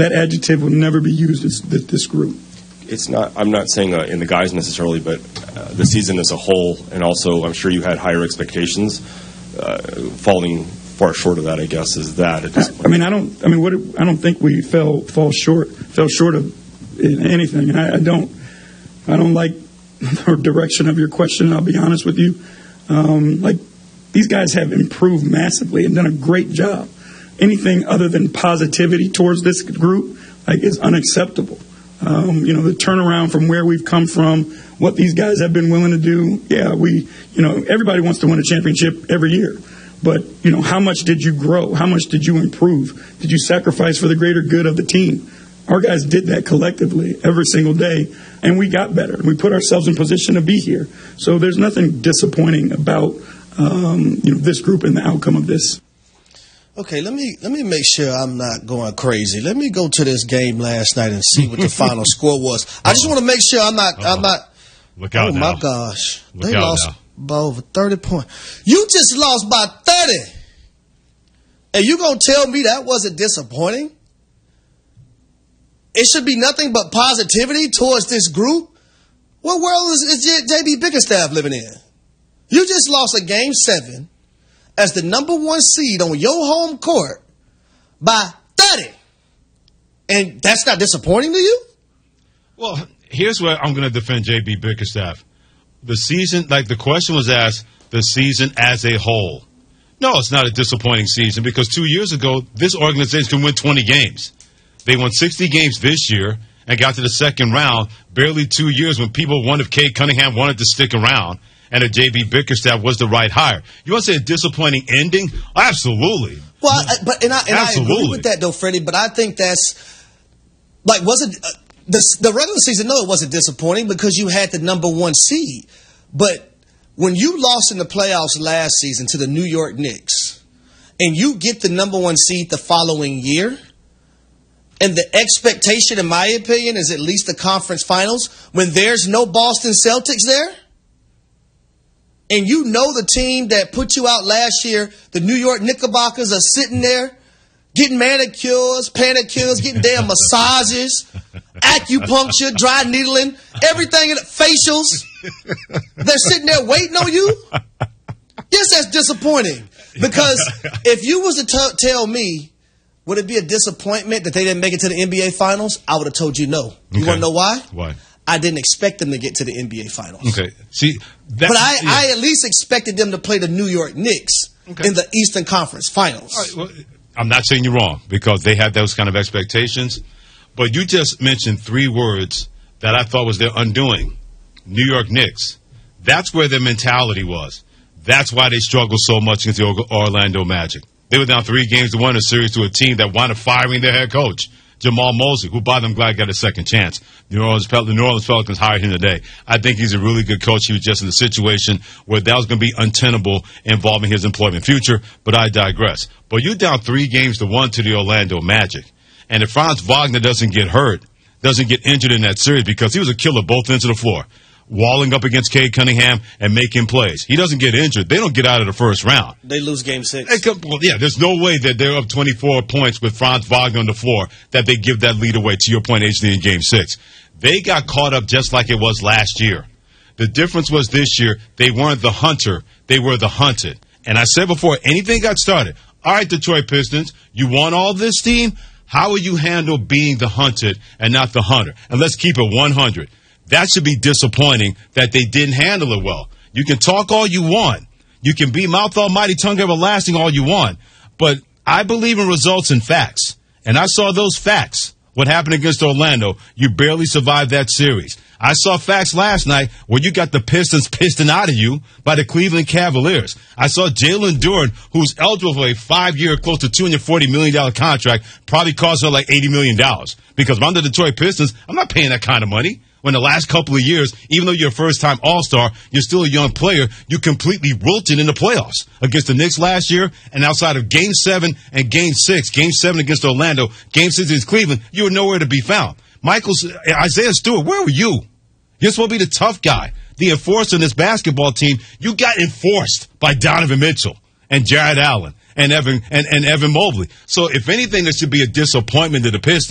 that adjective will never be used as this group. It's not. I'm not saying in the guys necessarily, but the season as a whole, and also I'm sure you had higher expectations. Falling far short of that, I guess, is that. I don't think we fell short of anything. And I don't like the direction of your question. I'll be honest with you. These guys have improved massively and done a great job. Anything other than positivity towards this group is unacceptable. The turnaround from where we've come from, what these guys have been willing to do. Yeah, everybody wants to win a championship every year. But, how much did you grow? How much did you improve? Did you sacrifice for the greater good of the team? Our guys did that collectively every single day, and we got better. We put ourselves in position to be here. So there's nothing disappointing about, this group and the outcome of this. Okay, let me make sure I'm not going crazy. Let me go to this game last night and see what the final score was. I just want to make sure I'm not. Look out! Oh now. my gosh, Look they out lost now. by over 30 points. You just lost by 30, and you gonna tell me that wasn't disappointing? It should be nothing but positivity towards this group. What world is JB Bickerstaff living in? You just lost a game 7 as the number 1 seed on your home court by 30. And that's not disappointing to you? Well, here's where I'm going to defend J.B. Bickerstaff. The season, the question was asked, the season as a whole. No, it's not a disappointing season because 2 years ago, this organization can win 20 games. They won 60 games this year and got to the second round barely 2 years when people wondered if Cade Cunningham wanted to stick around and if J.B. Bickerstaff was the right hire. You want to say a disappointing ending? Absolutely. Well, I agree with that, though, Freddie, but I think that's, wasn't the regular season, no, it wasn't disappointing because you had the number 1 seed. But when you lost in the playoffs last season to the New York Knicks and you get the number 1 seed the following year, and the expectation, in my opinion, is at least the conference finals when there's no Boston Celtics there. And you know the team that put you out last year, the New York Knickerbockers, are sitting there getting manicures, pedicures, getting damn massages, acupuncture, dry needling, everything, facials. They're sitting there waiting on you. Yes, that's disappointing. Because if you was to tell me, would it be a disappointment that they didn't make it to the NBA Finals? I would have told you no. You want to know why? Why? I didn't expect them to get to the NBA Finals. Okay. See, but I at least expected them to play the New York Knicks in the Eastern Conference Finals. All right, well, I'm not saying you're wrong because they had those kind of expectations. But you just mentioned 3 words that I thought was their undoing. New York Knicks. That's where their mentality was. That's why they struggled so much against the Orlando Magic. They were down 3 games to 1 a series to a team that wound up firing their head coach, Jamal Mosley, who, by them, glad got a second chance. The New Orleans Pelicans hired him today. I think he's a really good coach. He was just in a situation where that was going to be untenable involving his employment future, but I digress. But you're down 3 games to 1 to the Orlando Magic. And if Franz Wagner doesn't get hurt, doesn't get injured in that series because he was a killer both ends of the floor, walling up against Cade Cunningham and making plays. He doesn't get injured. They don't get out of the first round. They lose game 6. There's no way that they're up 24 points with Franz Wagner on the floor that they give that lead away, to your point, HD, in game 6. They got caught up just like it was last year. The difference was this year, they weren't the hunter, they were the hunted. And I said before, anything got started. All right, Detroit Pistons, you won all this team. How will you handle being the hunted and not the hunter? And let's keep it 100. That should be disappointing that they didn't handle it well. You can talk all you want. You can be mouth almighty, tongue everlasting all you want. But I believe in results and facts. And I saw those facts. What happened against Orlando, you barely survived that series. I saw facts last night where you got the Pistons pissing out of you by the Cleveland Cavaliers. I saw Jalen Duren, who's eligible for a 5-year, close to $240 million contract, probably cost her like $80 million. Because if I'm the Detroit Pistons, I'm not paying that kind of money. When the last couple of years, even though you're a first-time All-Star, you're still a young player, you completely wilted in the playoffs against the Knicks last year, and outside of Game 7 and Game 6, Game 7 against Orlando, Game 6 against Cleveland, you were nowhere to be found. Isaiah Stewart, where were you? You're supposed to be the tough guy, the enforcer in this basketball team. You got enforced by Donovan Mitchell and Jared Allen and Evan Mobley. So if anything, there should be a disappointment to the Pistons.